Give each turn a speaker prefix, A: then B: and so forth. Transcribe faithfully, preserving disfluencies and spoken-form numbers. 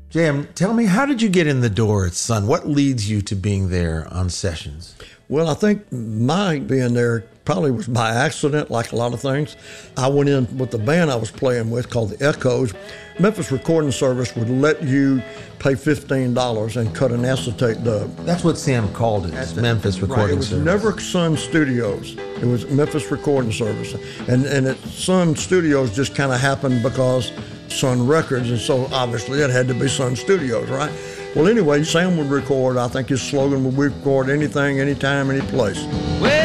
A: J M, tell me, how did you get in the door at Sun? What leads you to being there on sessions?
B: Well, I think my being there probably was by accident, like a lot of things. I went in with the band I was playing with called the Echoes. Memphis Recording Service would let you pay fifteen dollars and cut an acetate dub.
A: That's what Sam called it,
B: That's
A: Memphis Recording
B: right. It was
A: Service.
B: never Sun Studios. It was Memphis Recording Service. And, and it, Sun Studios just kind of happened because Sun Records, and so obviously it had to be Sun Studios, right? Well, anyway, Sam would record. I think his slogan would, "We record anything, anytime, any place."
C: Well,